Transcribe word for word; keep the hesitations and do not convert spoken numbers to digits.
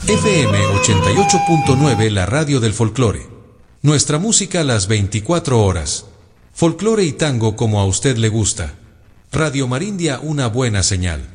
F M ochenta y ocho punto nueve, la radio del folclore. Nuestra música las veinticuatro horas. Folclore y tango como a usted le gusta. Radio Marindia, una buena señal.